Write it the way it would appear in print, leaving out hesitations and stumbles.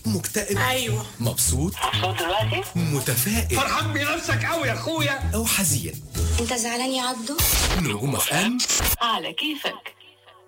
مكتئب؟ ايوه. مبسوط؟ دلوقتي متفائل؟ فرحان بنفسك قوي يا اخويا. أو حزين؟ انت زعلان يا عبدو؟ نجوم اف ام على كيفك.